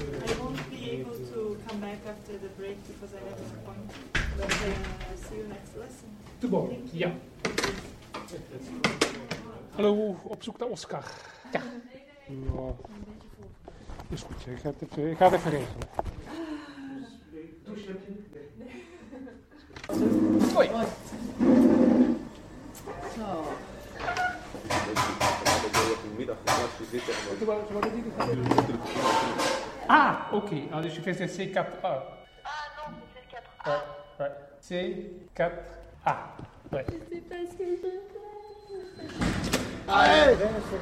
won't be able to come back after the break because I have an appointment. But see you next lesson. Te bon, ja. Hallo, op zoek naar Oscar. Ja. Nou, is goed, ik ga het even regelen. Hoi. Zo. Ah, oké. Okay. Dus je fais C4A. Ah non, c'est C4A. Ouais, ouais. C4A. Ouais. Je sais pas ce que je fais. Allez!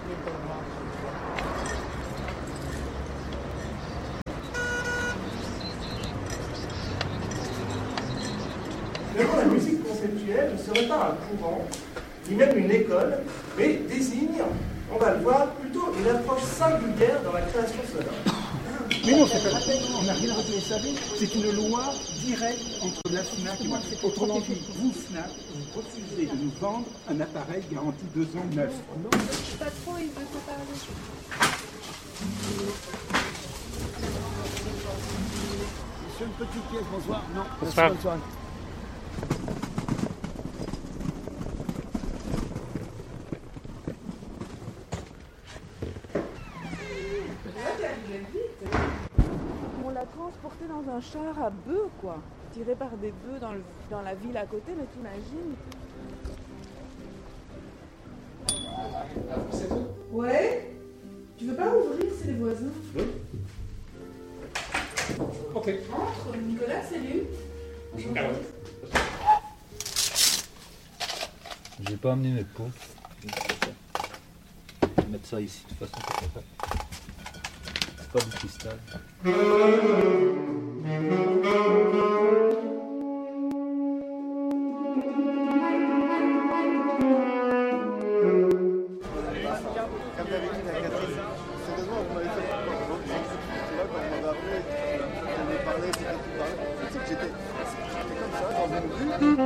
Finalement, la musique conceptuelle ne serait pas un courant, ni même une école, mais désigne, on va le voir, plutôt une approche singulière dans la création sonore. Mais non, c'est pas la peine, on n'a rien retenu, SAV. C'est une loi directe entre la FNAC et moi. Autrement dit, vous, FNAC, vous refusez de nous vendre un appareil garanti 2 ans neuf. Non, pas trop, il veut se parler. Monsieur, une petite pièce, bonsoir. Non, Bonsoir. bonne soirée. On l'a transporté dans un char à bœufs, quoi. Tiré par des bœufs dans la ville à côté, mais t'imagines? Ouais. Tu veux pas ouvrir, c'est les voisins. Oui. Ok. Entre, Nicolas, salut. Bonjour. J'ai pas amené mes pots. Je vais mettre ça ici, de toute façon c'est pas du cristal.